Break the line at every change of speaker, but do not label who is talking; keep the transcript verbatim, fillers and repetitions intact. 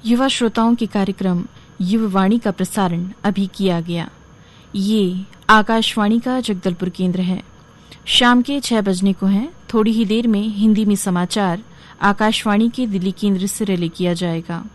युवा श्रोताओं के कार्यक्रम युववाणी का प्रसारण अभी किया गया। ये आकाशवाणी का जगदलपुर केंद्र है। शाम के छह बजने को है। थोड़ी ही देर में हिंदी में समाचार आकाशवाणी के दिल्ली केंद्र से रिले किया जाएगा।